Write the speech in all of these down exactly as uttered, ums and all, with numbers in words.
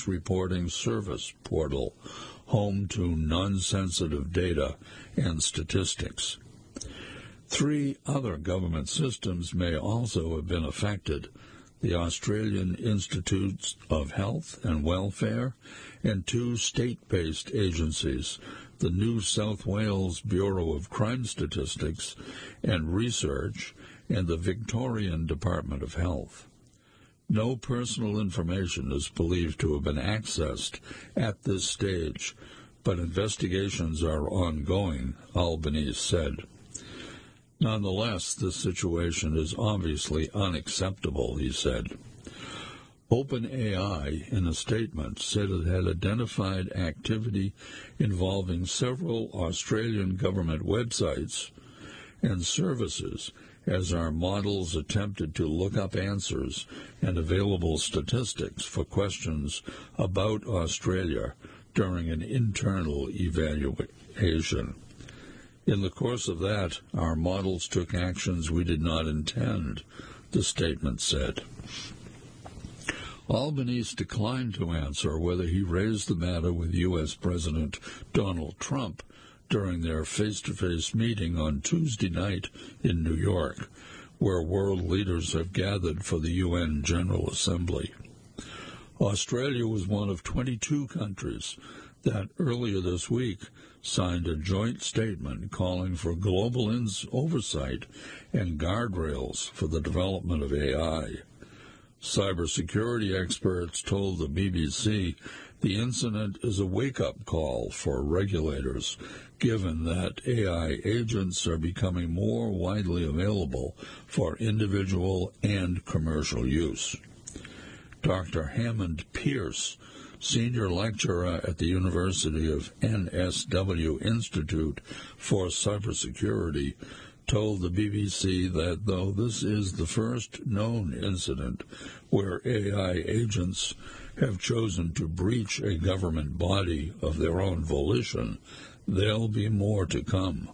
News Reporting Service portal, home to non-sensitive data and statistics. Three other government systems may also have been affected: the Australian Institutes of Health and Welfare and two state-based agencies, the New South Wales Bureau of Crime Statistics and Research and the Victorian Department of Health. No personal information is believed to have been accessed at this stage, but investigations are ongoing, Albanese said. Nonetheless, this situation is obviously unacceptable, he said. OpenAI, in a statement, said it had identified activity involving several Australian government websites and services as our models attempted to look up answers and available statistics for questions about Australia during an internal evaluation. In the course of that, our models took actions we did not intend, the statement said. Albanese declined to answer whether he raised the matter with U S President Donald Trump during their face-to-face meeting on Tuesday night in New York, where world leaders have gathered for the U N General Assembly. Australia was one of twenty-two countries that earlier this week signed a joint statement calling for global ins- oversight and guardrails for the development of A I. Cybersecurity experts told the B B C the incident is a wake-up call for regulators, given that A I agents are becoming more widely available for individual and commercial use. Doctor Hammond Pierce, senior lecturer at the University of N S W Institute for Cybersecurity, told the B B C that though this is the first known incident where A I agents have chosen to breach a government body of their own volition, there'll be more to come.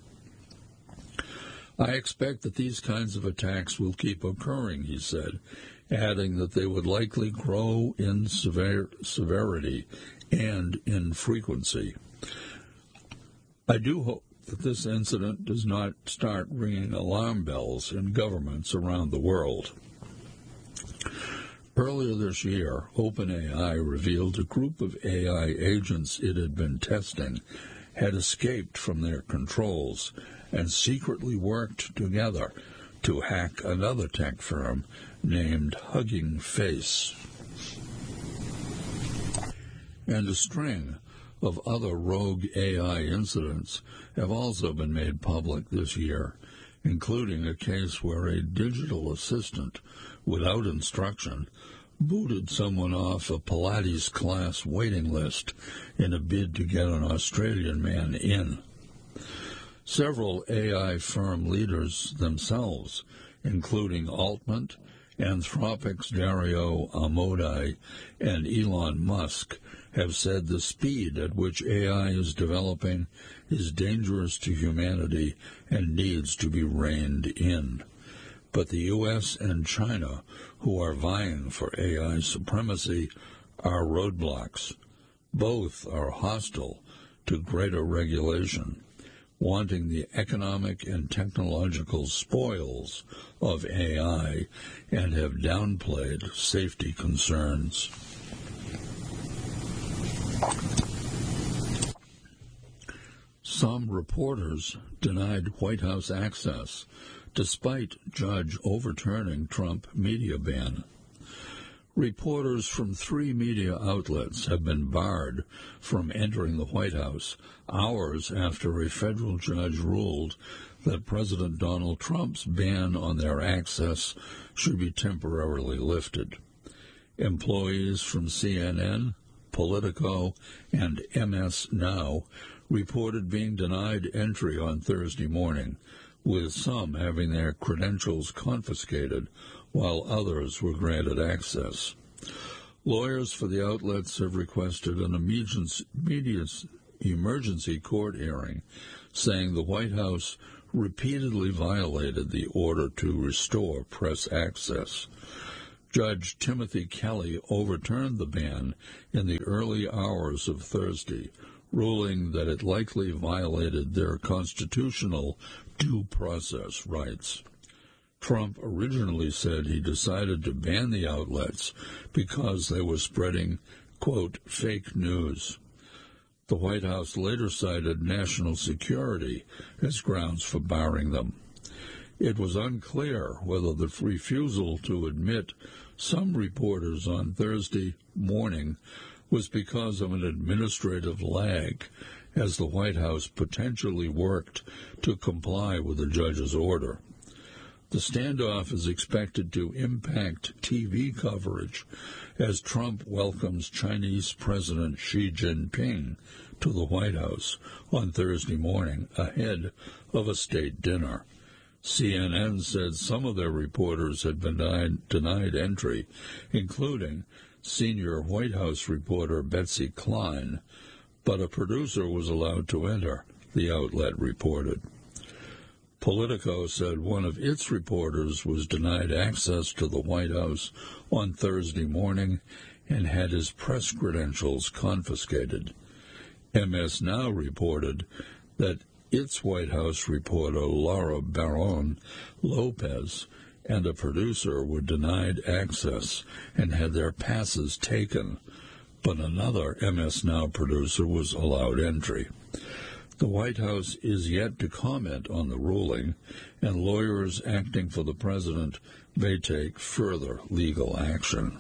I expect that these kinds of attacks will keep occurring, he said, adding that they would likely grow in sever- severity and in frequency. I do hope that this incident does not start ringing alarm bells in governments around the world. Earlier this year, OpenAI revealed a group of A I agents it had been testing had escaped from their controls and secretly worked together to hack another tech firm named Hugging Face. And a string of other rogue A I incidents have also been made public this year, including a case where a digital assistant, without instruction, booted someone off a Pilates class waiting list in a bid to get an Australian man in. Several A I firm leaders themselves, including Altman, Anthropic's Dario Amodei, and Elon Musk, have said the speed at which A I is developing is dangerous to humanity and needs to be reined in. But the U S and China, who are vying for A I supremacy, are roadblocks. Both are hostile to greater regulation, wanting the economic and technological spoils of A I, and have downplayed safety concerns. Some reporters denied White House access despite judge overturning Trump media ban. Reporters from three media outlets have been barred from entering the White House hours after a federal judge ruled that President Donald Trump's ban on their access should be temporarily lifted. Employees from C N N, Politico, and M S Now reported being denied entry on Thursday morning, with some having their credentials confiscated while others were granted access. Lawyers for the outlets have requested an emergency, emergency court hearing, saying the White House repeatedly violated the order to restore press access. Judge Timothy Kelly overturned the ban in the early hours of Thursday, ruling that it likely violated their constitutional due process rights. Trump originally said he decided to ban the outlets because they were spreading, quote, fake news. The White House later cited national security as grounds for barring them. It was unclear whether the refusal to admit some reporters on Thursday morning was because of an administrative lag, as the White House potentially worked to comply with the judge's order. The standoff is expected to impact T V coverage as Trump welcomes Chinese President Xi Jinping to the White House on Thursday morning ahead of a state dinner. C N N said some of their reporters had been denied, denied entry, including senior White House reporter Betsy Klein, but a producer was allowed to enter, the outlet reported. Politico said one of its reporters was denied access to the White House on Thursday morning and had his press credentials confiscated. M S Now reported that its White House reporter Laura Barron Lopez and a producer were denied access and had their passes taken, but another M S Now producer was allowed entry. The White House is yet to comment on the ruling, and lawyers acting for the president may take further legal action.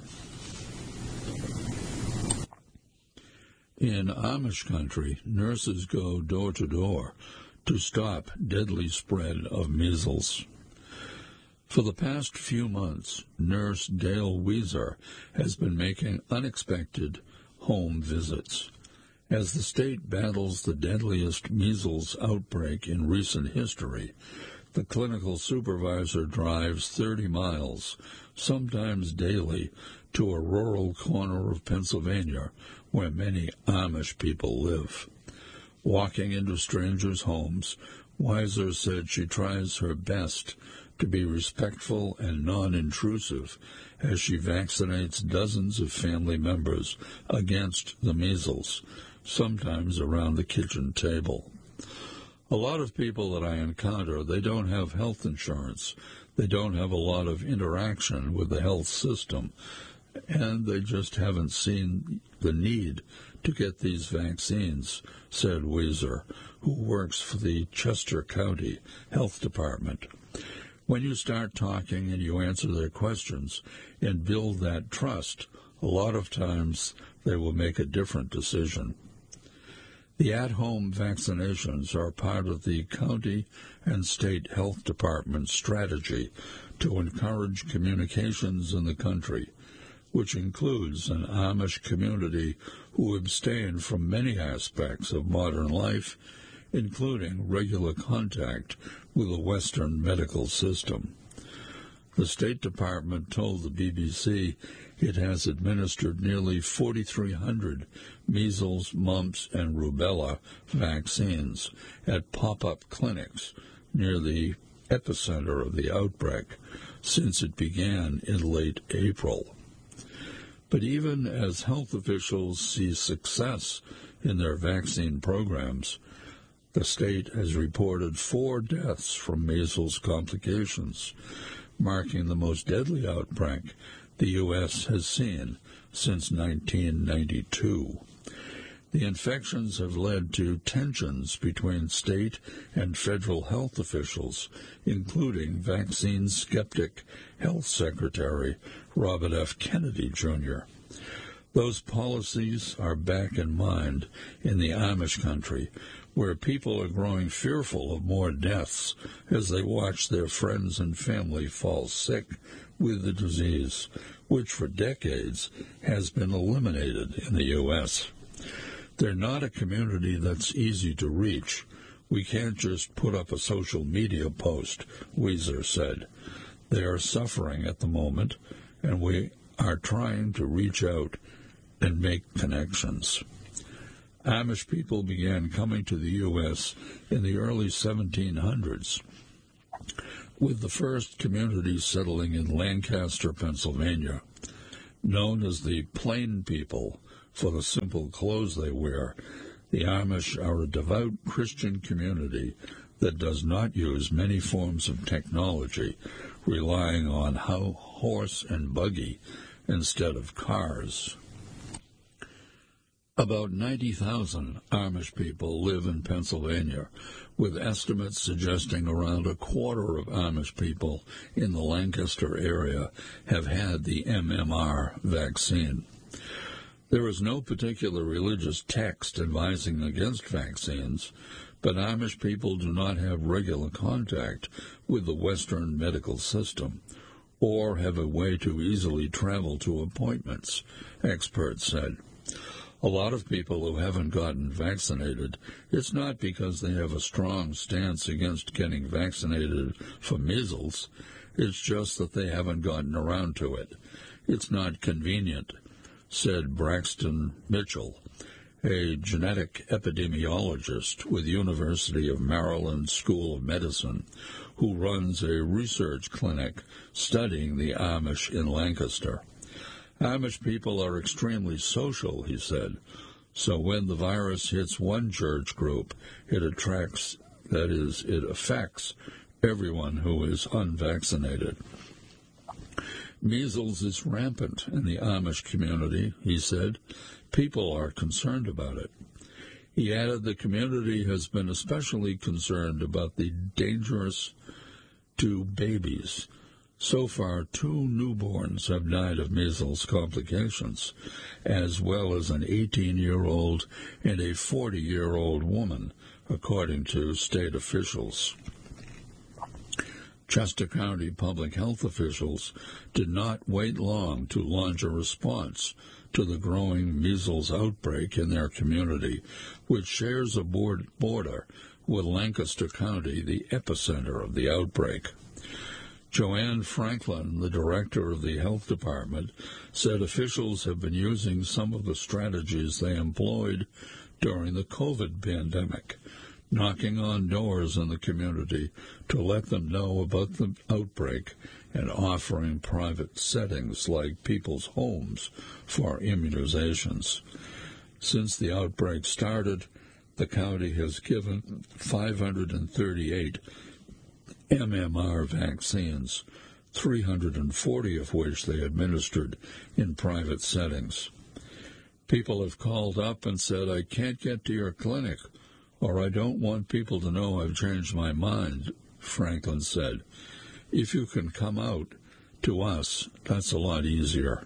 In Amish country, nurses go door to door to stop deadly spread of measles. For the past few months, Nurse Dale Weiser has been making unexpected home visits. As the state battles the deadliest measles outbreak in recent history, the clinical supervisor drives thirty miles, sometimes daily, to a rural corner of Pennsylvania where many Amish people live. Walking into strangers' homes, Weiser said she tries her best to be respectful and non-intrusive as she vaccinates dozens of family members against the measles, sometimes around the kitchen table. A lot of people that I encounter, they don't have health insurance. They don't have a lot of interaction with the health system, and they just haven't seen the need to get these vaccines, said Weiser, who works for the Chester County Health Department. When you start talking and you answer their questions and build that trust, a lot of times they will make a different decision. The at-home vaccinations are part of the county and state health department's strategy to encourage communications in the country, which includes an Amish community who abstain from many aspects of modern life, including regular contact with the Western medical system. The State Department told the B B C it has administered nearly forty-three hundred measles, mumps, and rubella vaccines at pop-up clinics near the epicenter of the outbreak since it began in late April. But even as health officials see success in their vaccine programs, the state has reported four deaths from measles complications, marking the most deadly outbreak the U S has seen since nineteen ninety-two. The infections have led to tensions between state and federal health officials, including vaccine skeptic Health Secretary Robert F. Kennedy, Junior Those policies are back in mind in the Amish country, where people are growing fearful of more deaths as they watch their friends and family fall sick with the disease, which for decades has been eliminated in the U S They're not a community that's easy to reach. We can't just put up a social media post, Weiser said. They are suffering at the moment, and we are trying to reach out and make connections. Amish people began coming to the U S in the early seventeen hundreds. with the first community settling in Lancaster, Pennsylvania. Known as the Plain People for the simple clothes they wear, the Amish are a devout Christian community that does not use many forms of technology, relying on how horse and buggy instead of cars. About ninety thousand Amish people live in Pennsylvania, with estimates suggesting around a quarter of Amish people in the Lancaster area have had the M M R vaccine. There is no particular religious text advising against vaccines, but Amish people do not have regular contact with the Western medical system or have a way to easily travel to appointments, experts said. A lot of people who haven't gotten vaccinated, it's not because they have a strong stance against getting vaccinated for measles. It's just that they haven't gotten around to it. It's not convenient, said Braxton Mitchell, a genetic epidemiologist with University of Maryland School of Medicine, who runs a research clinic studying the Amish in Lancaster. Amish people are extremely social, he said, so when the virus hits one church group, it attracts, that is, it affects everyone who is unvaccinated. Measles is rampant in the Amish community, he said. People are concerned about it. He added the community has been especially concerned about the dangerous to babies. So far, two newborns have died of measles complications, as well as an eighteen-year-old and a forty-year-old woman, according to state officials. Chester County public health officials did not wait long to launch a response to the growing measles outbreak in their community, which shares a border with Lancaster County, the epicenter of the outbreak. Joanne Franklin, the director of the health department, said officials have been using some of the strategies they employed during the COVID pandemic, knocking on doors in the community to let them know about the outbreak and offering private settings like people's homes for immunizations. Since the outbreak started, the county has given five hundred thirty-eight M M R vaccines, three hundred forty of which they administered in private settings. People have called up and said, I can't get to your clinic, or I don't want people to know I've changed my mind, Franklin said. If you can come out to us, that's a lot easier.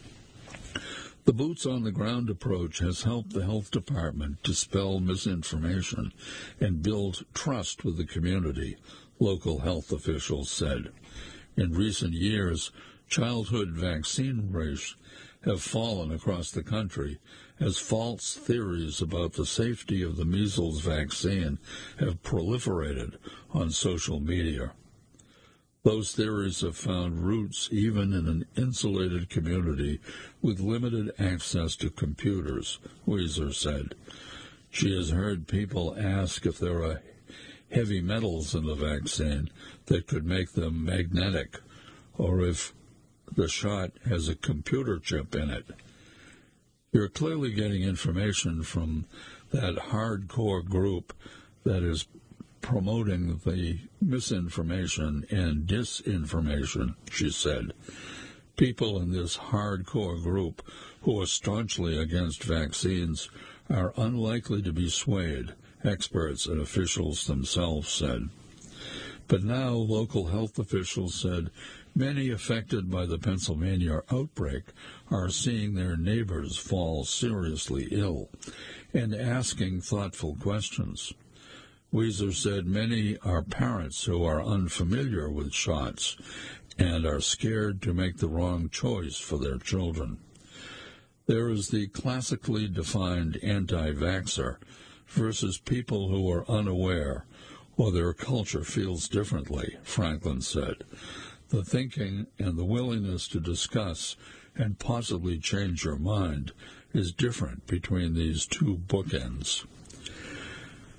The boots-on-the-ground approach has helped the health department dispel misinformation and build trust with the community, local health officials said. In recent years, childhood vaccine rates have fallen across the country as false theories about the safety of the measles vaccine have proliferated on social media. Those theories have found roots even in an insulated community with limited access to computers, Weiser said. She has heard people ask if there are heavy metals in the vaccine that could make them magnetic, or if the shot has a computer chip in it. You're clearly getting information from that hardcore group that is promoting the misinformation and disinformation, she said. People in this hardcore group who are staunchly against vaccines are unlikely to be swayed, experts and officials themselves said. But now local health officials said many affected by the Pennsylvania outbreak are seeing their neighbors fall seriously ill and asking thoughtful questions. Weiser said many are parents who are unfamiliar with shots and are scared to make the wrong choice for their children. There is the classically defined anti-vaxxer versus people who are unaware or their culture feels differently, Franklin said. The thinking and the willingness to discuss and possibly change your mind is different between these two bookends.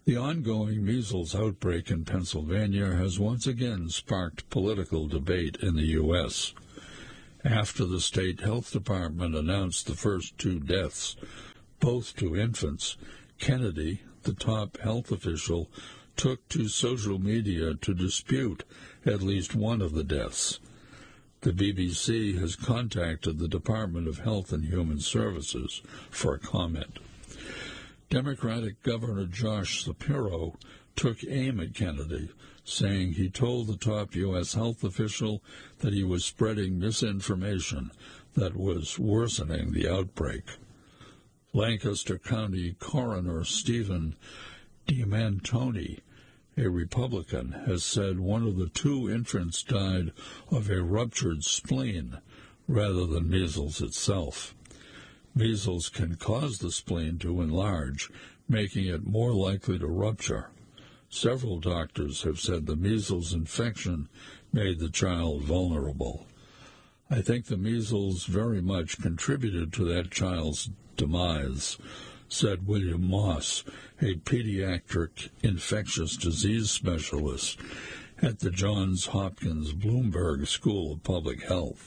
The ongoing measles outbreak in Pennsylvania has once again sparked political debate in the U S After the state health department announced the first two deaths, both to infants, Kennedy, the top health official, took to social media to dispute at least one of the deaths. The B B C has contacted the Department of Health and Human Services for a comment. Democratic Governor Josh Shapiro took aim at Kennedy, saying he told the top U S health official that he was spreading misinformation that was worsening the outbreak. Lancaster County Coroner Stephen DiMantoni, a Republican, has said one of the two infants died of a ruptured spleen rather than measles itself. Measles can cause the spleen to enlarge, making it more likely to rupture. Several doctors have said the measles infection made the child vulnerable. I think the measles very much contributed to that child's demise, said William Moss, a pediatric infectious disease specialist at the Johns Hopkins Bloomberg School of Public Health.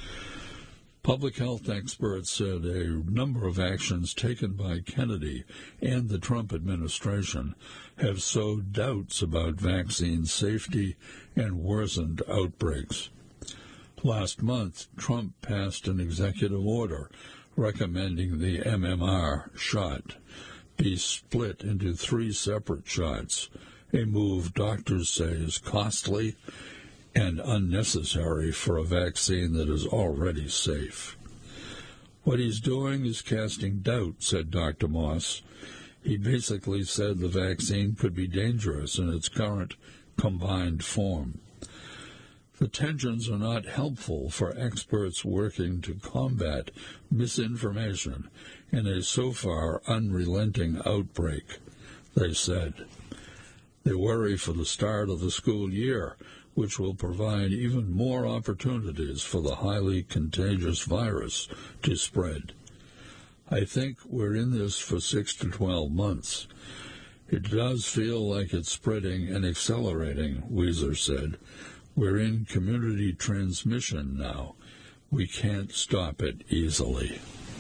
Public health experts said a number of actions taken by Kennedy and the Trump administration have sowed doubts about vaccine safety and worsened outbreaks. Last month, Trump passed an executive order recommending the M M R shot be split into three separate shots, a move doctors say is costly and unnecessary for a vaccine that is already safe. What he's doing is casting doubt, said Doctor Moss. He basically said the vaccine could be dangerous in its current combined form. The tensions are not helpful for experts working to combat misinformation in a so far unrelenting outbreak, they said. They worry for the start of the school year, which will provide even more opportunities for the highly contagious virus to spread. I think we're in this for six to twelve months. It does feel like it's spreading and accelerating, Weezer said. We're in community transmission now. We can't stop it easily.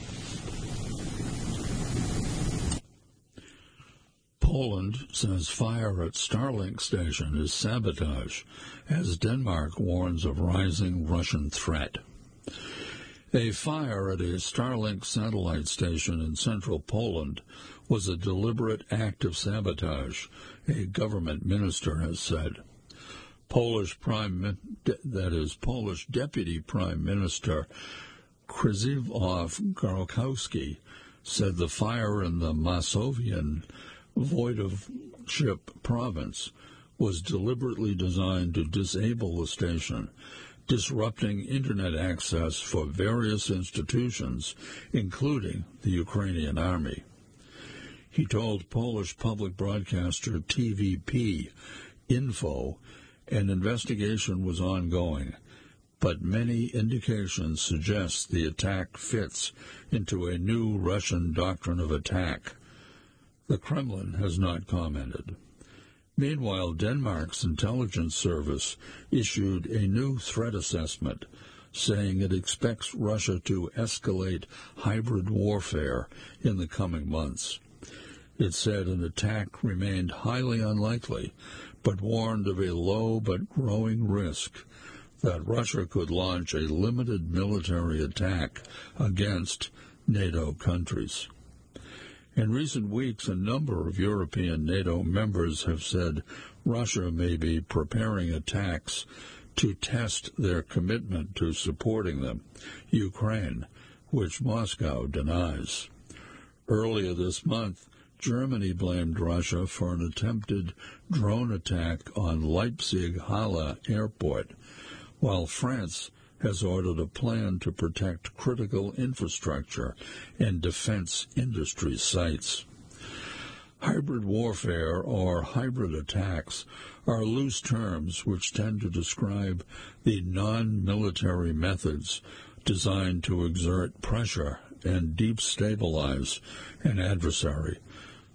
Poland says fire at Starlink station is sabotage, as Denmark warns of rising Russian threat. A fire at a Starlink satellite station in central Poland was a deliberate act of sabotage, a government minister has said. Polish Prime, that is, Polish Deputy Prime Minister Krzysztof Garkowski said the fire in the Masovian Voivodeship province was deliberately designed to disable the station, disrupting Internet access for various institutions, including the Ukrainian army. He told Polish public broadcaster T V P Info an investigation was ongoing, but many indications suggest the attack fits into a new Russian doctrine of attack. The Kremlin has not commented. Meanwhile, Denmark's intelligence service issued a new threat assessment, saying it expects Russia to escalate hybrid warfare in the coming months. It said an attack remained highly unlikely, but warned of a low but growing risk that Russia could launch a limited military attack against NATO countries. In recent weeks, a number of European NATO members have said Russia may be preparing attacks to test their commitment to supporting them, Ukraine, which Moscow denies. Earlier this month, Germany blamed Russia for an attempted drone attack on Leipzig-Halle airport, while France has ordered a plan to protect critical infrastructure and defense industry sites. Hybrid warfare or hybrid attacks are loose terms which tend to describe the non-military methods designed to exert pressure and destabilize an adversary.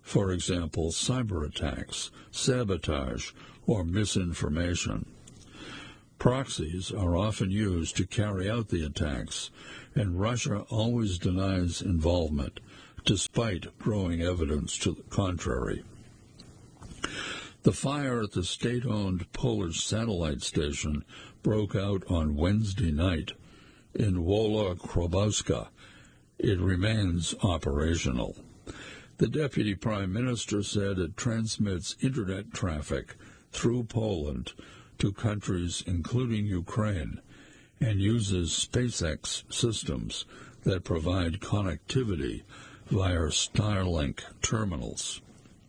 for example, cyber attacks, sabotage, or misinformation. Proxies are often used to carry out the attacks, and Russia always denies involvement, despite growing evidence to the contrary. The fire at the state-owned Polish satellite station broke out on Wednesday night in Wola Krobowska. It remains operational. The deputy prime minister said it transmits internet traffic through Poland to countries including Ukraine and uses SpaceX systems that provide connectivity via Starlink terminals.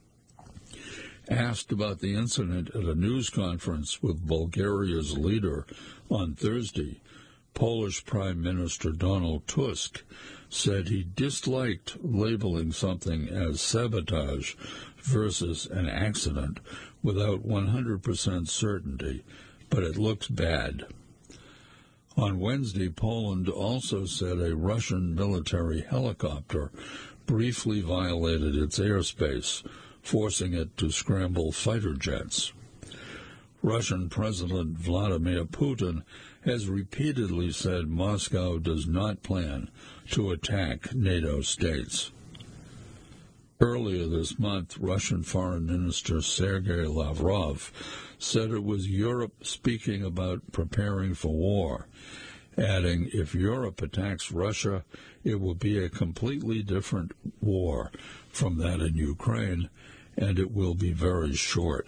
Asked about the incident at a news conference with Bulgaria's leader on Thursday, Polish Prime Minister Donald Tusk said he disliked labeling something as sabotage versus an accident without one hundred percent certainty, but it looks bad. On Wednesday, Poland also said a Russian military helicopter briefly violated its airspace, forcing it to scramble fighter jets. Russian President Vladimir Putin has repeatedly said Moscow does not plan to attack NATO states. Earlier this month, Russian Foreign Minister Sergei Lavrov said it was Europe speaking about preparing for war, adding, if Europe attacks Russia, it will be a completely different war from that in Ukraine, and it will be very short.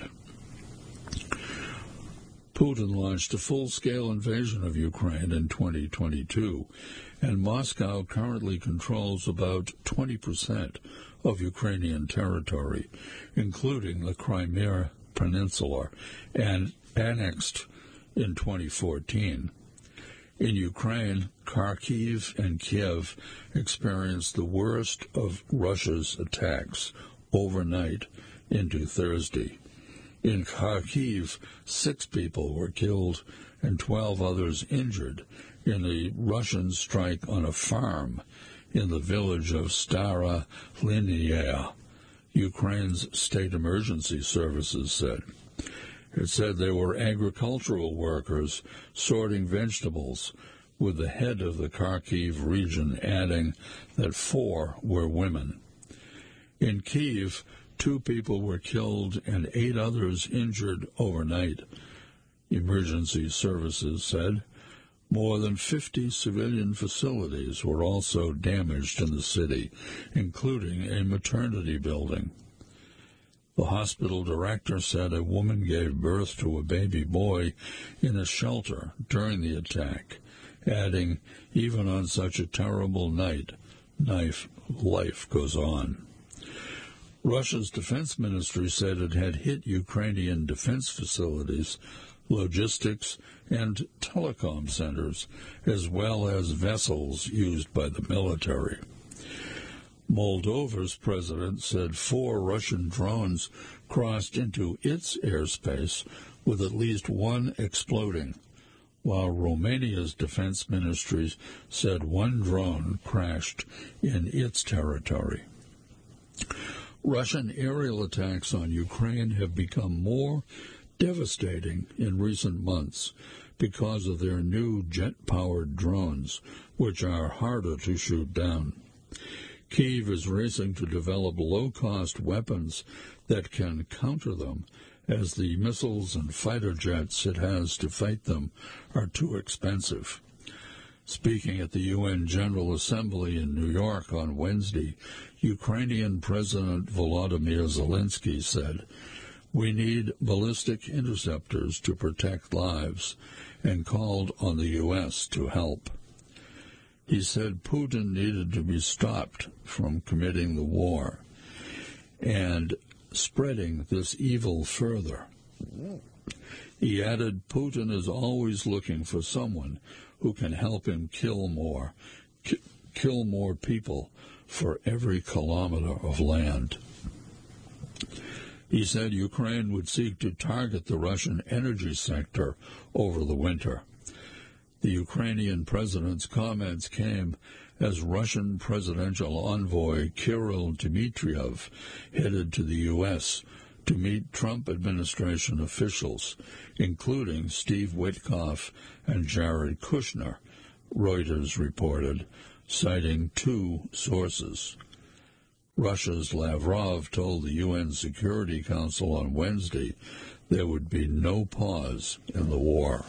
Putin launched a full-scale invasion of Ukraine in twenty twenty-two, and Moscow currently controls about twenty percent of Ukrainian territory, including the Crimea Peninsula, and annexed in twenty fourteen. In Ukraine, Kharkiv and Kiev experienced the worst of Russia's attacks overnight into Thursday. In Kharkiv, six people were killed and twelve others injured in a Russian strike on a farm in the village of Stara Linia, Ukraine's state emergency services said. It said they were agricultural workers sorting vegetables, with the head of the Kharkiv region adding that four were women. In Kyiv, two people were killed and eight others injured overnight, emergency services said. More than fifty civilian facilities were also damaged in the city, including a maternity building. The hospital director said a woman gave birth to a baby boy in a shelter during the attack, adding, even on such a terrible night, life, life goes on. Russia's defense ministry said it had hit Ukrainian defense facilities, logistics, and telecom centers, as well as vessels used by the military. Moldova's president said four Russian drones crossed into its airspace, with at least one exploding, while Romania's defense ministry said one drone crashed in its territory. Russian aerial attacks on Ukraine have become more devastating in recent months because of their new jet-powered drones, which are harder to shoot down. Kyiv is racing to develop low-cost weapons that can counter them, as the missiles and fighter jets it has to fight them are too expensive. Speaking at the U N General Assembly in New York on Wednesday, Ukrainian President Volodymyr Zelensky said, "We need ballistic interceptors to protect lives," and called on the U S to help. He said Putin needed to be stopped from committing the war and spreading this evil further. He added, Putin is always looking for someone who can help him kill more, ki- kill more people for every kilometer of land. He said Ukraine would seek to target the Russian energy sector over the winter. The Ukrainian president's comments came as Russian presidential envoy Kirill Dmitriev headed to the U S to meet Trump administration officials, including Steve Witkoff and Jared Kushner, Reuters reported, citing two sources. Russia's Lavrov told the U N Security Council on Wednesday there would be no pause in the war.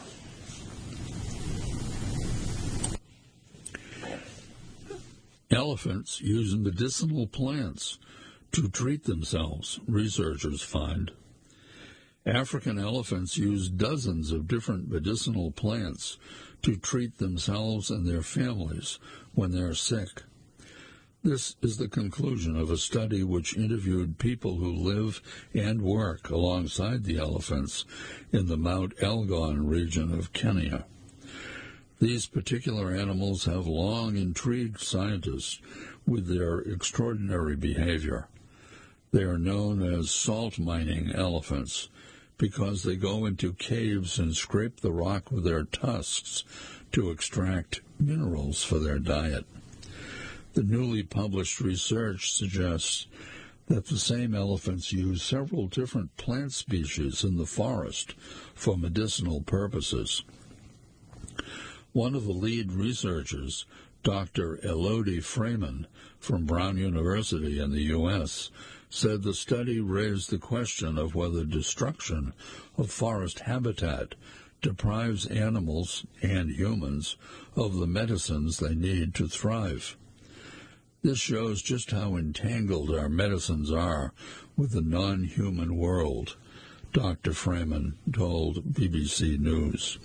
Elephants use medicinal plants to treat themselves, researchers find. African elephants use dozens of different medicinal plants to treat themselves and their families when they're sick. This is the conclusion of a study which interviewed people who live and work alongside the elephants in the Mount Elgon region of Kenya. These particular animals have long intrigued scientists with their extraordinary behavior. They are known as salt mining elephants because they go into caves and scrape the rock with their tusks to extract minerals for their diet. The newly published research suggests that the same elephants use several different plant species in the forest for medicinal purposes. One of the lead researchers, Doctor Elodie Freeman from Brown University in the U S, said the study raised the question of whether destruction of forest habitat deprives animals and humans of the medicines they need to thrive. This shows just how entangled our medicines are with the non-human world, Doctor Freeman told B B C News.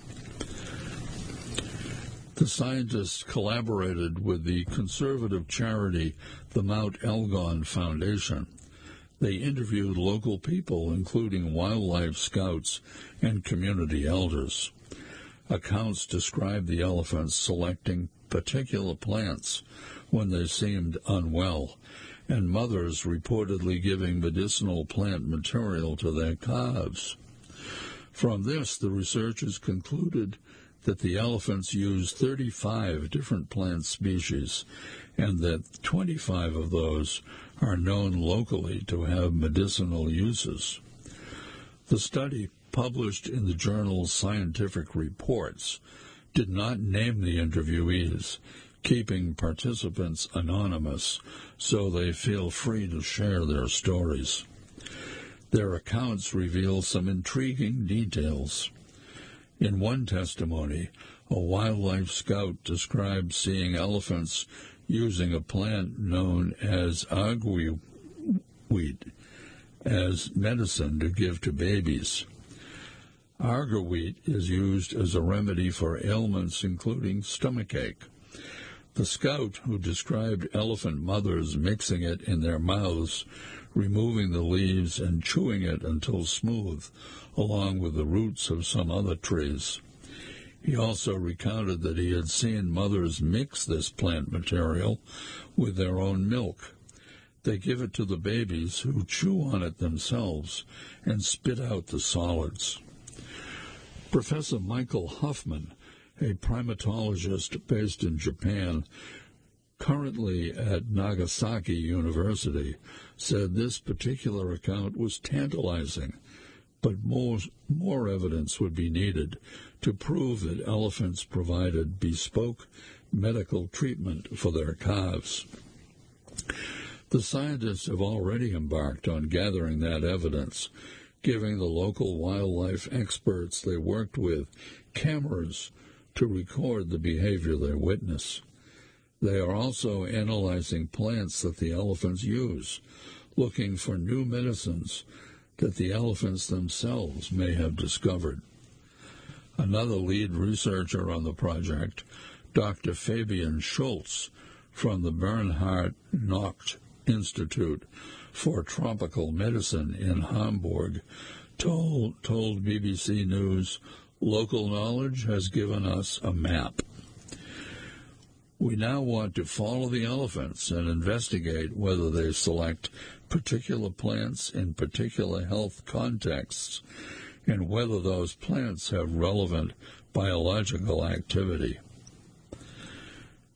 The scientists collaborated with the conservative charity, the Mount Elgon Foundation. They interviewed local people, including wildlife scouts and community elders. Accounts describe the elephants selecting particular plants when they seemed unwell, and mothers reportedly giving medicinal plant material to their calves. From this, the researchers concluded that the elephants use thirty-five different plant species, and that twenty-five of those are known locally to have medicinal uses. The study, published in the journal Scientific Reports, did not name the interviewees, keeping participants anonymous so they feel free to share their stories. Their accounts reveal some intriguing details. In one testimony, a wildlife scout described seeing elephants using a plant known as aguiweed as medicine to give to babies. Aguiweed is used as a remedy for ailments including stomachache. The scout, who described elephant mothers mixing it in their mouths, removing the leaves and chewing it until smooth, along with the roots of some other trees. He also recounted that he had seen mothers mix this plant material with their own milk. They give it to the babies, who chew on it themselves and spit out the solids. Professor Michael Huffman, a primatologist based in Japan, currently at Nagasaki University, said this particular account was tantalizing, but more, more evidence would be needed to prove that elephants provided bespoke medical treatment for their calves. The scientists have already embarked on gathering that evidence, giving the local wildlife experts they worked with cameras to record the behavior they witness. They are also analyzing plants that the elephants use, looking for new medicines that the elephants themselves may have discovered. Another lead researcher on the project, Doctor Fabian Schultz from the Bernhard Nocht Institute for Tropical Medicine in Hamburg, told, told B B C News, "Local knowledge has given us a map. We now want to follow the elephants and investigate whether they select particular plants in particular health contexts and whether those plants have relevant biological activity."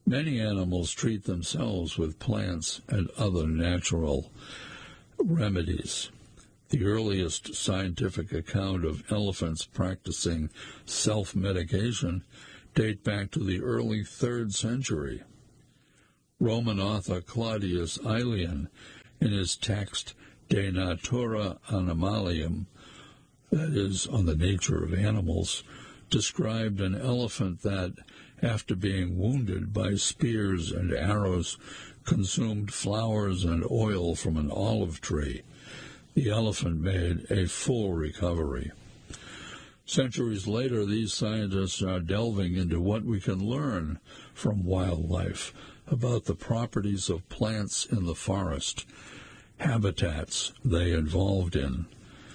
Many animals treat themselves with plants and other natural remedies. The earliest scientific account of elephants practicing self-medication date back to the early third century. Roman author Claudius Aelian, in his text De Natura Animalium, that is, on the nature of animals, described an elephant that, after being wounded by spears and arrows, consumed flowers and oil from an olive tree. The elephant made a full recovery. Centuries later, these scientists are delving into what we can learn from wildlife about the properties of plants in the forest, habitats they evolved in.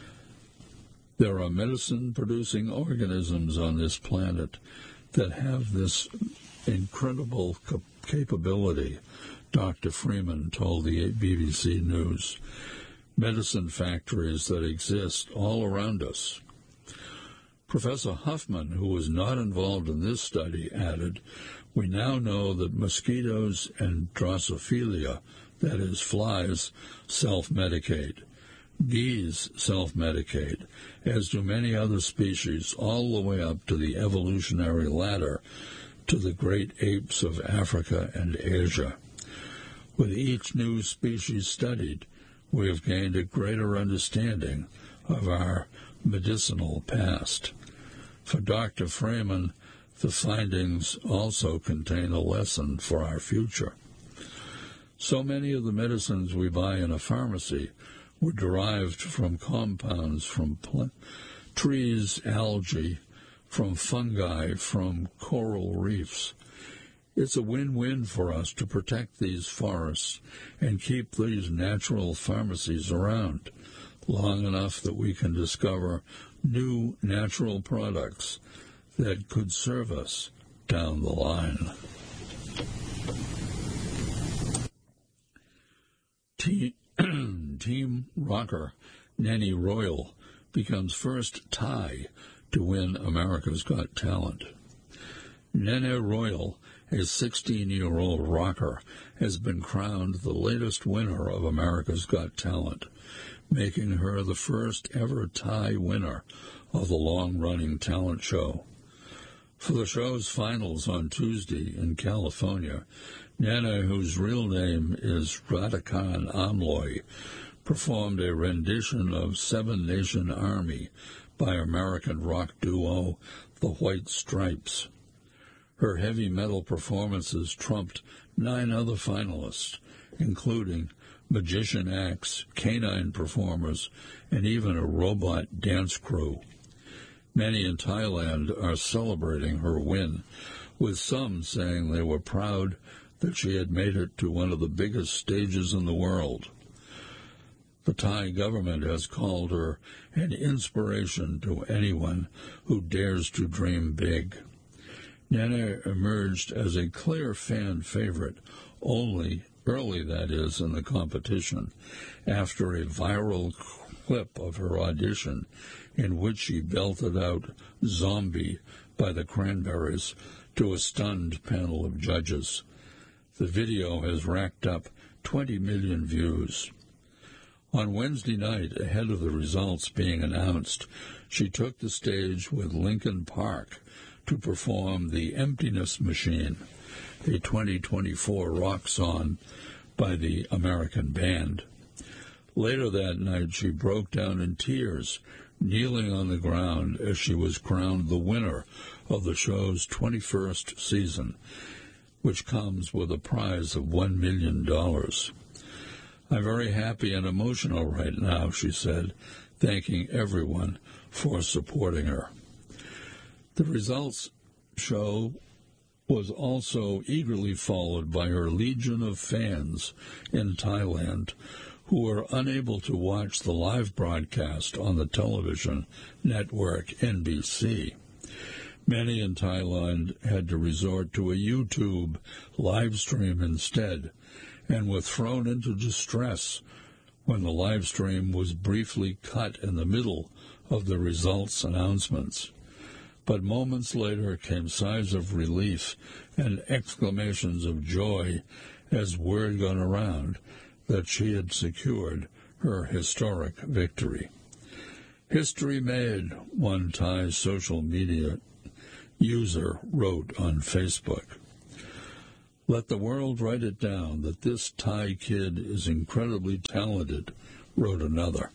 There are medicine-producing organisms on this planet that have this incredible cap- capability, Doctor Freeman told the B B C News. Medicine factories that exist all around us. Professor Huffman, who was not involved in this study, added, "We now know that mosquitoes and Drosophila, that is, flies, self-medicate. Bees self-medicate, as do many other species, all the way up to the evolutionary ladder to the great apes of Africa and Asia. With each new species studied, we have gained a greater understanding of our medicinal past." For Doctor Freeman, the findings also contain a lesson for our future. So many of the medicines we buy in a pharmacy were derived from compounds from pl- trees, algae, from fungi, from coral reefs. It's a win-win for us to protect these forests and keep these natural pharmacies around long enough that we can discover new natural products that could serve us down the line. Team, team rocker Nenny Royal becomes first Thai to win America's Got Talent. Nenny Royal, a sixteen-year-old rocker, has been crowned the latest winner of America's Got Talent, making her the first ever Thai winner of the long-running talent show. For the show's finals on Tuesday in California, Nana, whose real name is Radhikant Amloy, performed a rendition of Seven Nation Army by American rock duo The White Stripes. Her heavy metal performances trumped nine other finalists, including magician acts, canine performers, and even a robot dance crew. Many in Thailand are celebrating her win, with some saying they were proud that she had made it to one of the biggest stages in the world. The Thai government has called her an inspiration to anyone who dares to dream big. Nana emerged as a clear fan favorite only early, that is, in the competition, after a viral clip of her audition in which she belted out Zombie by the Cranberries to a stunned panel of judges. The video has racked up twenty million views. On Wednesday night, ahead of the results being announced, she took the stage with Linkin Park to perform The Emptiness Machine, a twenty twenty-four rock song by the American band. Later that night, she broke down in tears, kneeling on the ground as she was crowned the winner of the show's twenty-first season, which comes with a prize of one million dollars. "I'm very happy and emotional right now," she said, thanking everyone for supporting her. The results show was also eagerly followed by her legion of fans in Thailand who were unable to watch the live broadcast on the television network N B C. Many in Thailand had to resort to a YouTube live stream instead and were thrown into distress when the live stream was briefly cut in the middle of the results announcements. But moments later came sighs of relief and exclamations of joy as word got around that she had secured her historic victory. History made, one Thai social media user wrote on Facebook. Let the world write it down that this Thai kid is incredibly talented, wrote another.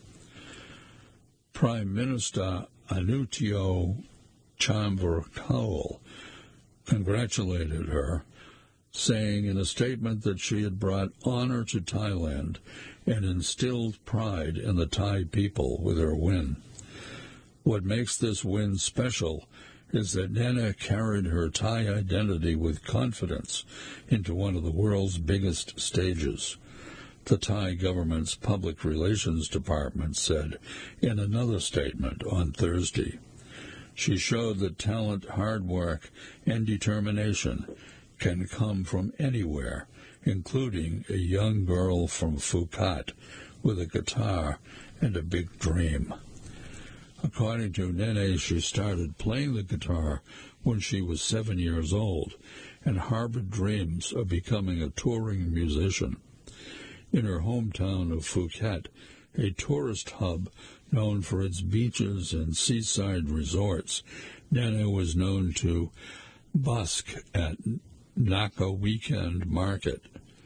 Prime Minister Anutio Chamberlain congratulated her, saying in a statement that she had brought honor to Thailand and instilled pride in the Thai people with her win. What makes this win special is that Nana carried her Thai identity with confidence into one of the world's biggest stages, the Thai government's public relations department said in another statement on Thursday. She showed that talent, hard work, and determination can come from anywhere, including a young girl from Phuket with a guitar and a big dream. According to Nene, she started playing the guitar when she was seven years old and harbored dreams of becoming a touring musician. In her hometown of Phuket, a tourist hub known for its beaches and seaside resorts, Nene was known to busk at Naka Weekend Market.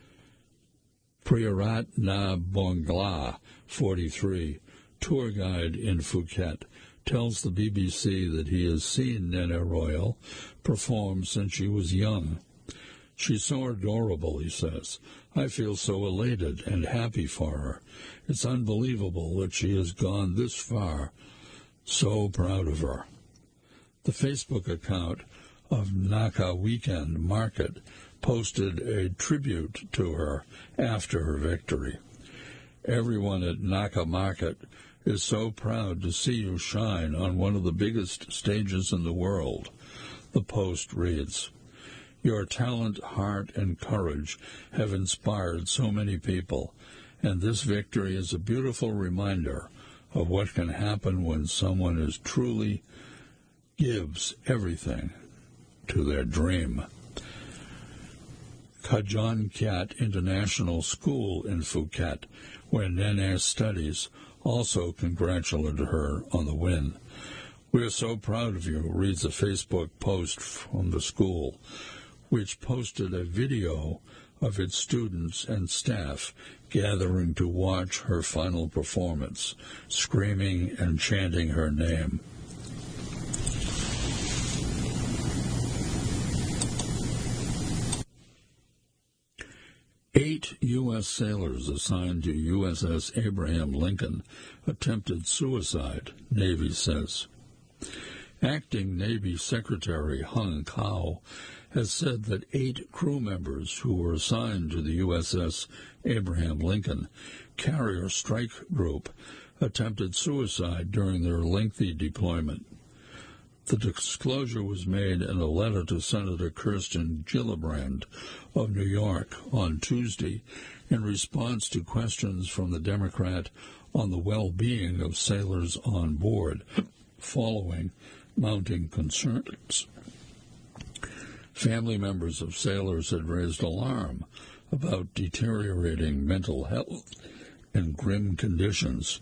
Priyarat Na Bongla, forty-three, tour guide in Phuket, tells the B B C that he has seen Nene Royal perform since she was young. She's so adorable, he says. I feel so elated and happy for her. It's unbelievable that she has gone this far. So proud of her. The Facebook account of Naka Weekend Market posted a tribute to her after her victory. Everyone at Naka Market is so proud to see you shine on one of the biggest stages in the world, the post reads. Your talent, heart, and courage have inspired so many people, and this victory is a beautiful reminder of what can happen when someone is truly gives everything to their dream. Kajan Kiat International School in Phuket, where Nene studies, also congratulated her on the win. We're so proud of you, reads a Facebook post from the school, which posted a video of its students and staff gathering to watch her final performance, screaming and chanting her name. Eight U S sailors assigned to U S S Abraham Lincoln attempted suicide, Navy says. Acting Navy Secretary Hung Kao has said that eight crew members who were assigned to the U S S Abraham Lincoln carrier strike group attempted suicide during their lengthy deployment. The disclosure was made in a letter to Senator Kirsten Gillibrand of New York on Tuesday in response to questions from the Democrat on the well-being of sailors on board following mounting concerns. Family members of sailors had raised alarm about deteriorating mental health and grim conditions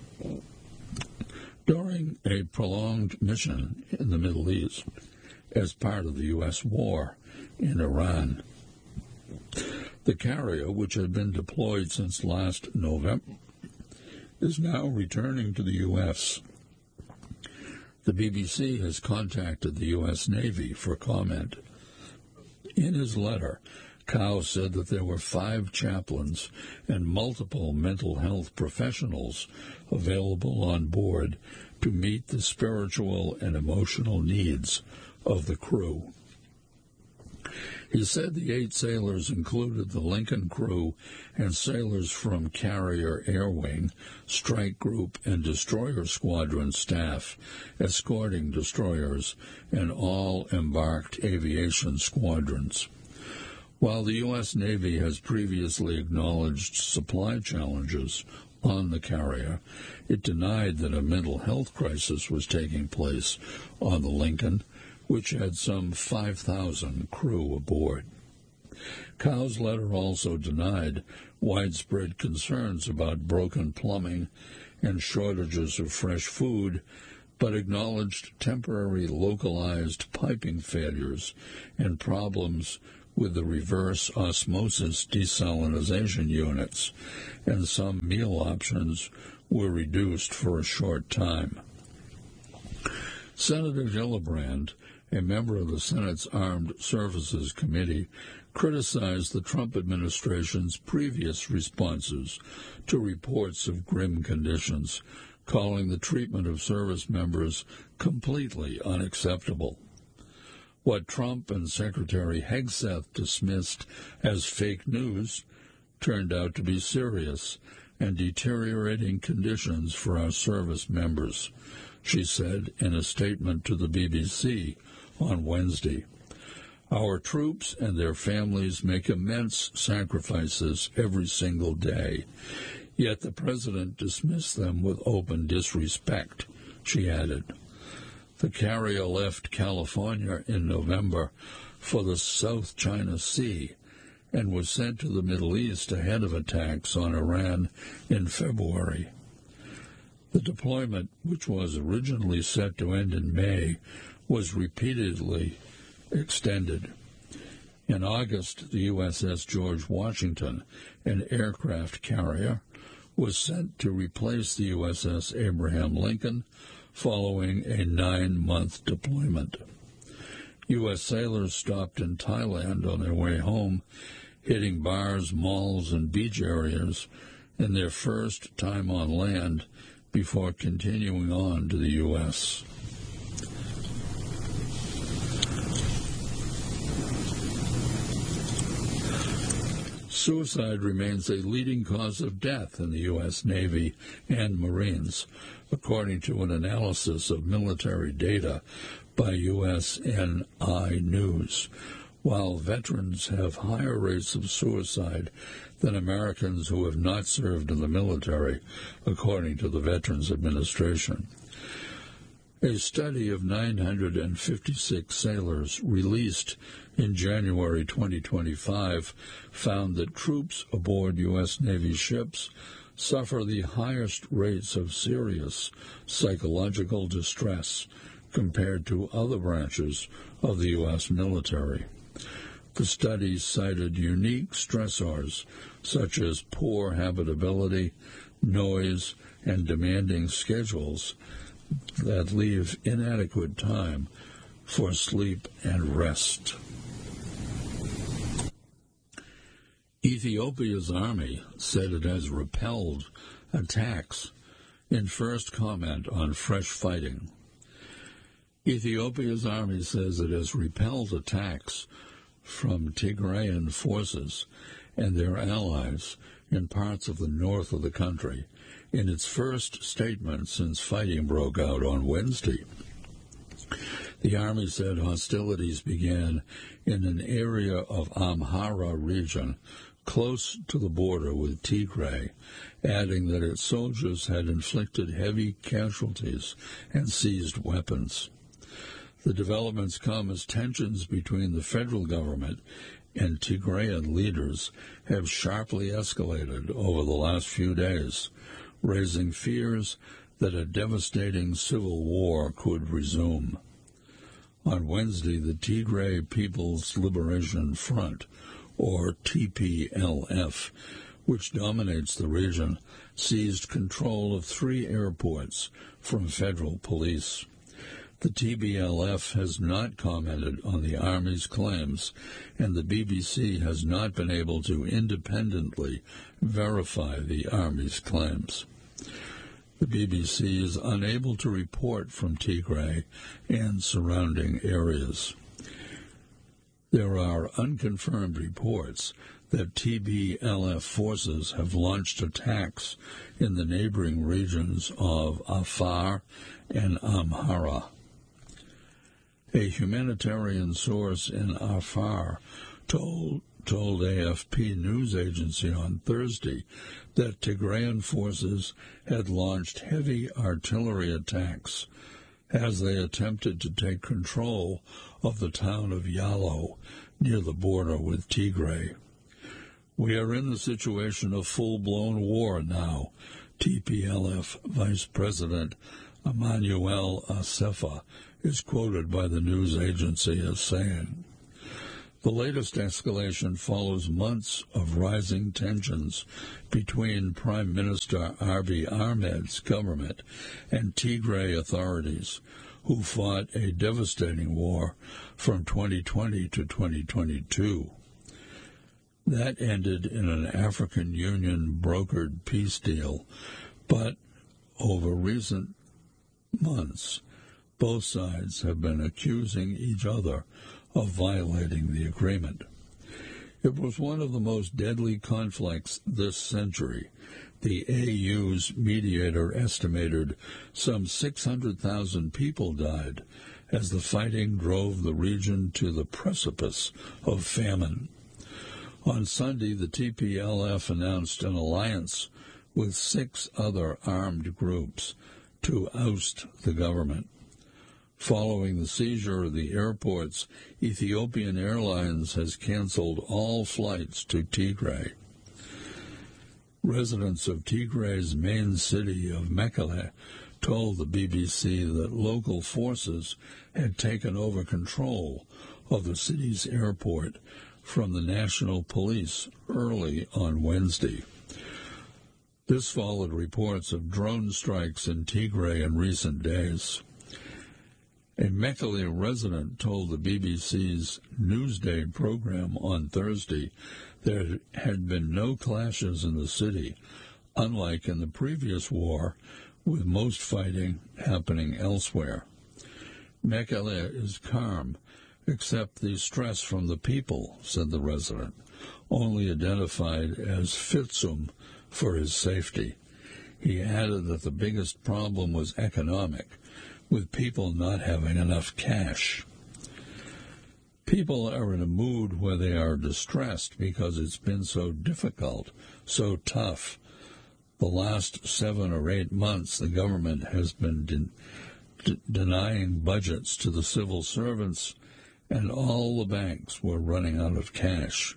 during a prolonged mission in the Middle East as part of the U S war in Iran. The carrier, which had been deployed since last November, is now returning to the U S The B B C has contacted the U S Navy for comment. In his letter, Kao said that there were five chaplains and multiple mental health professionals available on board to meet the spiritual and emotional needs of the crew. He said the eight sailors included the Lincoln crew and sailors from Carrier Air Wing, Strike Group, and Destroyer Squadron staff escorting destroyers and all embarked aviation squadrons. While the U S Navy has previously acknowledged supply challenges on the carrier, it denied that a mental health crisis was taking place on the Lincoln, which had some five thousand crew aboard. Cow's letter also denied widespread concerns about broken plumbing and shortages of fresh food, but acknowledged temporary localized piping failures and problems with the reverse osmosis desalination units, and some meal options were reduced for a short time. Senator Gillibrand, a member of the Senate's Armed Services Committee, criticized the Trump administration's previous responses to reports of grim conditions, calling the treatment of service members completely unacceptable. What Trump and Secretary Hegseth dismissed as fake news turned out to be serious and deteriorating conditions for our service members, she said in a statement to the B B C on Wednesday. Our troops and their families make immense sacrifices every single day, yet the president dismissed them with open disrespect, she added. The carrier left California in November for the South China Sea and was sent to the Middle East ahead of attacks on Iran in February. The deployment, which was originally set to end in May, was repeatedly extended. In August, the U S S George Washington, an aircraft carrier, was sent to replace the U S S Abraham Lincoln following a nine-month deployment. U S sailors stopped in Thailand on their way home, hitting bars, malls, and beach areas in their first time on land before continuing on to the U S Suicide remains a leading cause of death in the U S Navy and Marines, according to an analysis of military data by U S N I News, while veterans have higher rates of suicide than Americans who have not served in the military, according to the Veterans Administration. A study of nine hundred fifty-six sailors released in January twenty twenty-five found that troops aboard U S Navy ships suffer the highest rates of serious psychological distress compared to other branches of the U S military. The study cited unique stressors such as poor habitability, noise, and demanding schedules that leave inadequate time for sleep and rest. Ethiopia's army said it has repelled attacks in first comment on fresh fighting. Ethiopia's army says it has repelled attacks from Tigrayan forces and their allies in parts of the north of the country in its first statement since fighting broke out on Wednesday. The army said hostilities began in an area of Amhara region close to the border with Tigray, adding that its soldiers had inflicted heavy casualties and seized weapons. The developments come as tensions between the federal government and Tigrayan leaders have sharply escalated over the last few days, raising fears that a devastating civil war could resume. On Wednesday, the Tigray People's Liberation Front, or T P L F, which dominates the region, seized control of three airports from federal police. The T B L F has not commented on the Army's claims, and the B B C has not been able to independently verify the Army's claims. The B B C is unable to report from Tigray and surrounding areas. There are unconfirmed reports that T B L F forces have launched attacks in the neighboring regions of Afar and Amhara. A humanitarian source in Afar told told A F P news agency on Thursday that Tigrayan forces had launched heavy artillery attacks as they attempted to take control of the town of Yalo near the border with Tigray. "We are in the situation of full-blown war now," T P L F Vice President Emmanuel Asefa is quoted by the news agency as saying. The latest escalation follows months of rising tensions between Prime Minister Abiy Ahmed's government and Tigray authorities, who fought a devastating war from twenty twenty to twenty twenty-two. That ended in an African Union brokered peace deal, but over recent months, both sides have been accusing each other of violating the agreement. It was one of the most deadly conflicts this century. The A U's mediator estimated some six hundred thousand people died as the fighting drove the region to the precipice of famine. On Sunday, the T P L F announced an alliance with six other armed groups to oust the government. Following the seizure of the airports, Ethiopian Airlines has canceled all flights to Tigray. Residents of Tigray's main city of Mekelle told the B B C that local forces had taken over control of the city's airport from the National Police early on Wednesday. This followed reports of drone strikes in Tigray in recent days. A Mekelle resident told the B B C's Newsday program on Thursday there had been no clashes in the city, unlike in the previous war, with most fighting happening elsewhere. Mekelle is calm, except the stress from the people, said the resident, only identified as Fitsum for his safety. He added that the biggest problem was economic, with people not having enough cash. People are in a mood where they are distressed because it's been so difficult, so tough. The last seven or eight months, the government has been de- de- denying budgets to the civil servants, and all the banks were running out of cash.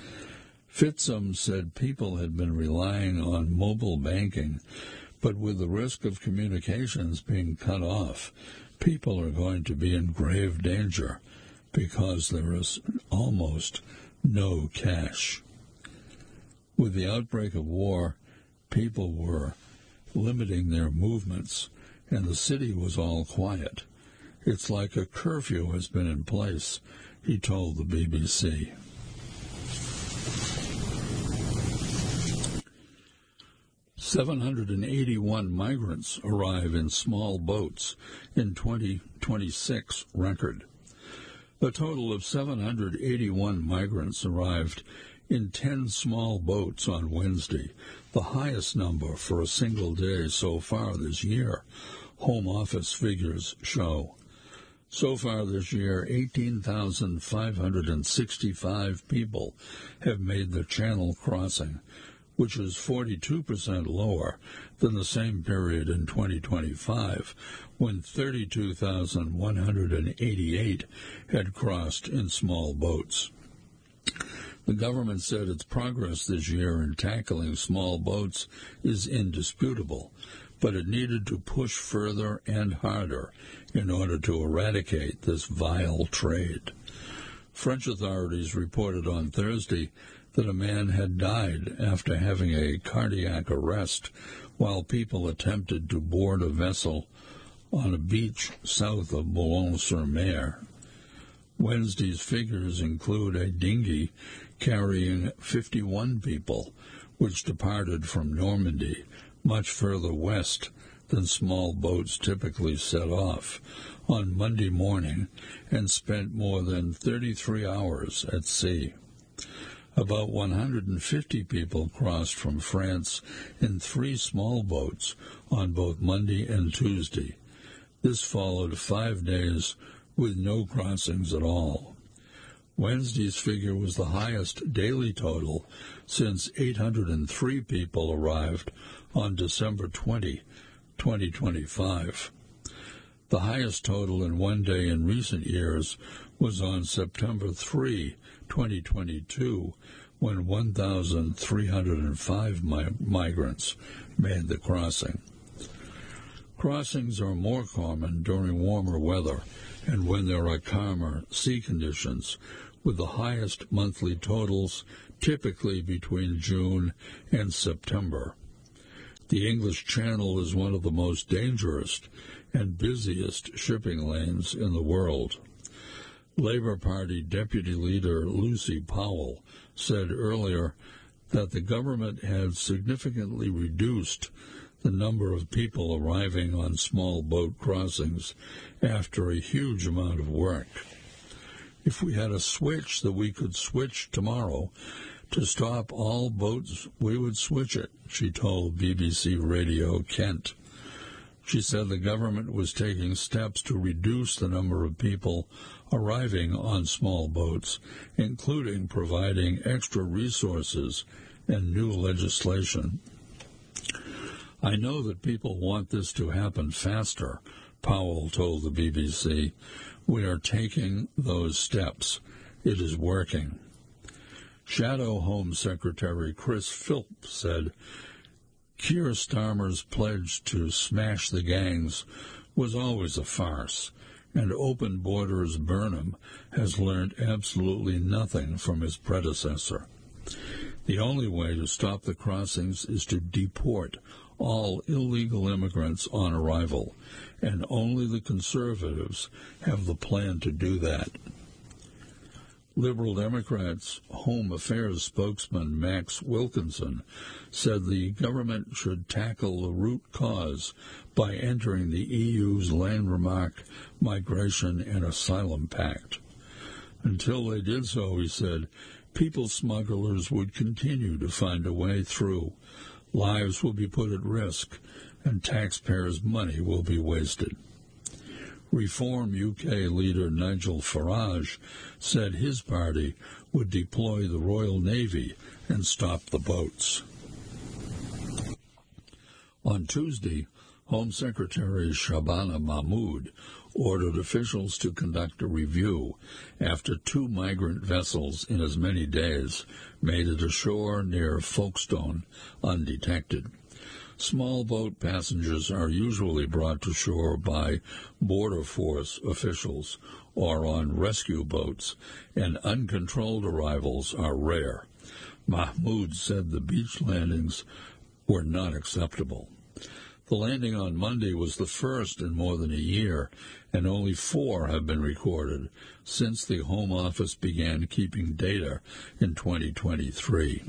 Fitsum said people had been relying on mobile banking, but with the risk of communications being cut off, people are going to be in grave danger because there is almost no cash. With the outbreak of war, people were limiting their movements, and the city was all quiet. It's like a curfew has been in place, he told the B B C. seven hundred eighty-one migrants arrive in small boats in twenty twenty-six record. A total of seven hundred eighty-one migrants arrived in ten small boats on Wednesday, the highest number for a single day so far this year, Home Office figures show. So far this year, eighteen thousand five hundred sixty-five people have made the Channel crossing, which is forty-two percent lower than the same period in twenty twenty-five, when thirty-two thousand one hundred eighty-eight had crossed in small boats. The government said its progress this year in tackling small boats is indisputable, but it needed to push further and harder in order to eradicate this vile trade. French authorities reported on Thursday that a man had died after having a cardiac arrest while people attempted to board a vessel on a beach south of Boulogne-sur-Mer. Wednesday's figures include a dinghy carrying fifty-one people, which departed from Normandy, much further west than small boats typically set off, on Monday morning and spent more than thirty-three hours at sea. About one hundred fifty people crossed from France in three small boats on both Monday and Tuesday. This followed five days with no crossings at all. Wednesday's figure was the highest daily total since eight hundred three people arrived on December twentieth, twenty twenty-five. The highest total in one day in recent years was on September third, twenty twenty-two, when one thousand three hundred five mi- migrants made the crossing. Crossings are more common during warmer weather and when there are calmer sea conditions, with the highest monthly totals typically between June and September. The English Channel is one of the most dangerous and busiest shipping lanes in the world. Labour Party Deputy Leader Lucy Powell said earlier that the government had significantly reduced the number of people arriving on small boat crossings after a huge amount of work. If we had a switch that we could switch tomorrow to stop all boats, we would switch it, she told B B C Radio Kent. She said the government was taking steps to reduce the number of people arriving on small boats, including providing extra resources and new legislation. I know that people want this to happen faster, Powell told the B B C. We are taking those steps. It is working. Shadow Home Secretary Chris Philp said, Keir Starmer's pledge to smash the gangs was always a farce, and Open Borders Burnham has learned absolutely nothing from his predecessor. The only way to stop the crossings is to deport all illegal immigrants on arrival, and only the Conservatives have the plan to do that. Liberal Democrats' Home Affairs spokesman Max Wilkinson said the government should tackle the root cause by entering the E U's landmark Migration and Asylum Pact. Until they did so, he said, people smugglers would continue to find a way through. Lives will be put at risk, and taxpayers' money will be wasted. Reform U K leader Nigel Farage said his party would deploy the Royal Navy and stop the boats. On Tuesday, Home Secretary Shabana Mahmood ordered officials to conduct a review after two migrant vessels in as many days made it ashore near Folkestone undetected. Small boat passengers are usually brought to shore by Border Force officials or on rescue boats, and uncontrolled arrivals are rare. Mahmoud said the beach landings were not acceptable. The landing on Monday was the first in more than a year, and only four have been recorded since the Home Office began keeping data in twenty twenty-three.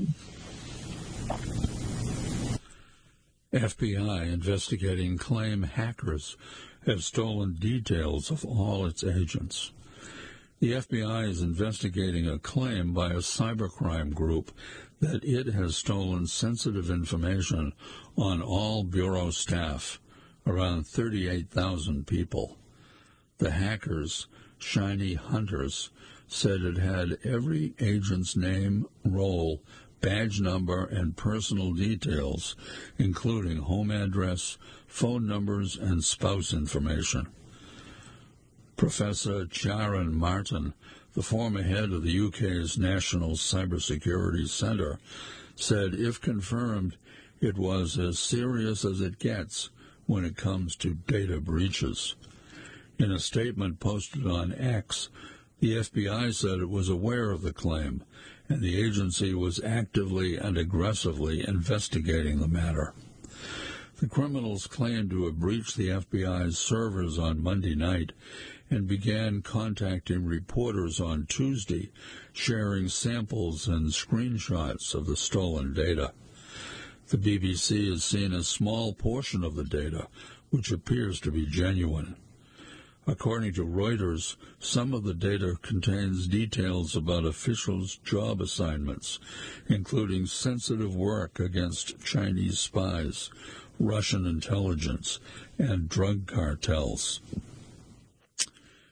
F B I investigating claim hackers have stolen details of all its agents. The F B I is investigating a claim by a cybercrime group that it has stolen sensitive information on all Bureau staff, around thirty-eight thousand people. The hackers, Shiny Hunters, said it had every agent's name, role, badge number, and personal details, including home address, phone numbers, and spouse information. Professor Sharon Martin, the former head of the U K's National Cybersecurity Centre, said if confirmed, it was as serious as it gets when it comes to data breaches. In a statement posted on X, the F B I said it was aware of the claim, and the agency was actively and aggressively investigating the matter. The criminals claimed to have breached the F B I's servers on Monday night and began contacting reporters on Tuesday, sharing samples and screenshots of the stolen data. The B B C has seen a small portion of the data, which appears to be genuine. According to Reuters, some of the data contains details about officials' job assignments, including sensitive work against Chinese spies, Russian intelligence, and drug cartels.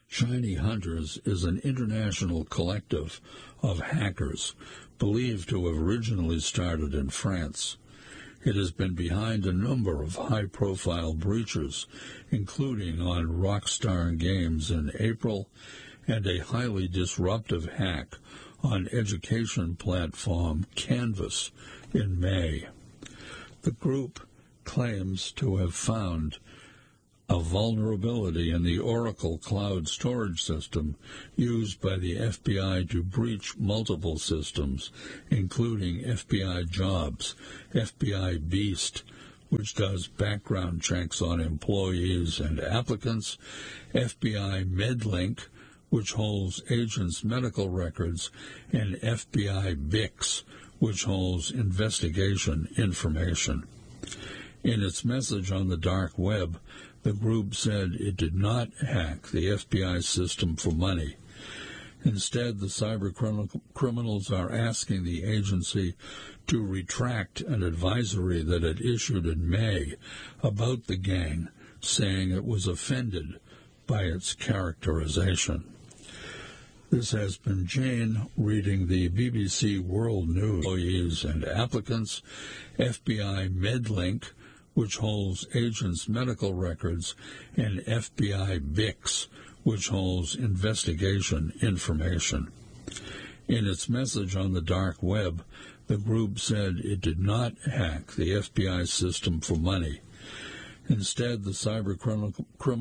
Shiny Hunters is an international collective of hackers believed to have originally started in France. It has been behind a number of high-profile breaches, including on Rockstar Games in April and a highly disruptive hack on education platform Canvas in May. The group claims to have found a vulnerability in the Oracle Cloud Storage System used by the F B I to breach multiple systems, including F B I Jobs, F B I Beast, which does background checks on employees and applicants, F B I MedLink, which holds agents' medical records, and F B I B I C S, which holds investigation information. In its message on the dark web, the group said it did not hack the F B I system for money. Instead, the cyber criminals are asking the agency to retract an advisory that it issued in May about the gang, saying it was offended by its characterization. This has been Jane reading the B B C World News. Employees and applicants, F B I MedLink, which holds agents' medical records, and F B I B I C S, which holds investigation information. In its message on the dark web, the group said it did not hack the F B I system for money. Instead, the cyber criminal